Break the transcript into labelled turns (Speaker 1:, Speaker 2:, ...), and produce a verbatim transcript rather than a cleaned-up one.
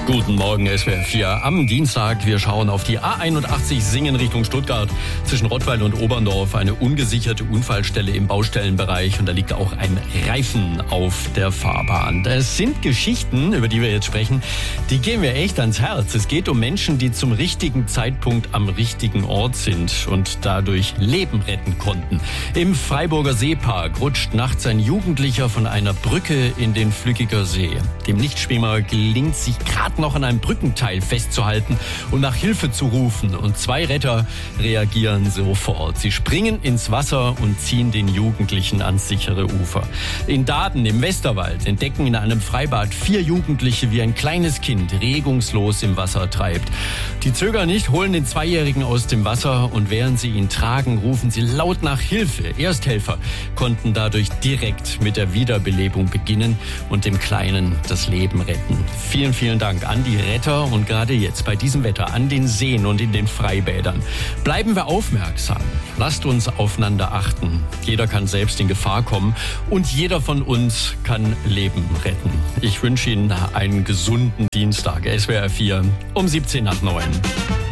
Speaker 1: Guten Morgen, S W R vier. Am Dienstag, wir schauen auf die A einundachtzig Singen Richtung Stuttgart. Zwischen Rottweil und Oberndorf eine ungesicherte Unfallstelle im Baustellenbereich und da liegt auch ein Reifen auf der Fahrbahn. Das sind Geschichten, über die wir jetzt sprechen, die gehen mir echt ans Herz. Es geht um Menschen, die zum richtigen Zeitpunkt am richtigen Ort sind und dadurch Leben retten konnten. Im Freiburger Seepark rutscht nachts ein Jugendlicher von einer Brücke in den Flückiger See. Dem Nichtschwimmer gelingt sich gerade noch an einem Brückenteil festzuhalten und nach Hilfe zu rufen. Und zwei Retter reagieren sofort. Sie springen ins Wasser und ziehen den Jugendlichen ans sichere Ufer. In Daden im Westerwald entdecken in einem Freibad vier Jugendliche, wie ein kleines Kind regungslos im Wasser treibt. Die zögern nicht, holen den Zweijährigen aus dem Wasser und während sie ihn tragen, rufen sie laut nach Hilfe. Ersthelfer konnten dadurch direkt mit der Wiederbelebung beginnen und dem Kleinen das Leben retten. Vielen, vielen Dank an die Retter und gerade jetzt bei diesem Wetter an den Seen und in den Freibädern. Bleiben wir aufmerksam. Lasst uns aufeinander achten. Jeder kann selbst in Gefahr kommen und jeder von uns kann Leben retten. Ich wünsche Ihnen einen gesunden Dienstag. S W R vier um siebzehn nach neun.